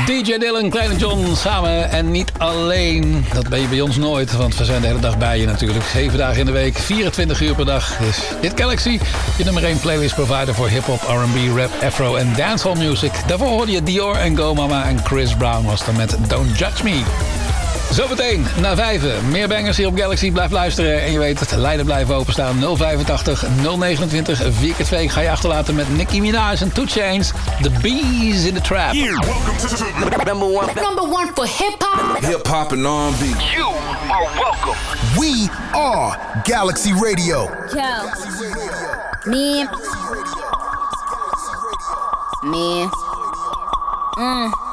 DJ Dylan, Kleine John samen en niet alleen. Dat ben je bij ons nooit, want we zijn de hele dag bij je natuurlijk. 7 dagen in de week, 24 uur per dag. Dus Hit Galaxy, je nummer 1 playlist provider voor hip-hop, R&B, rap, afro en dancehall music. Daarvoor hoorde je Dior en Go Mama en Chris Brown was er met Don't Judge Me. Zometeen, na 5, meer bangers hier op Galaxy. Blijf luisteren en je weet het, lijnen blijven openstaan. 085 029 4x2 ga je achterlaten met Nicki Minaj en 2 Chainz. The Bees in the Trap. Number one for hip-hop. Hip-hop and R&B. You are welcome. We are Galaxy Radio. Yo. Man.